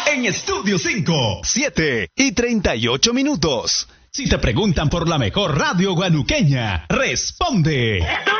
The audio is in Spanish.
En Estudio 5, 7:38. Si te preguntan por la mejor radio guanuqueña, responde.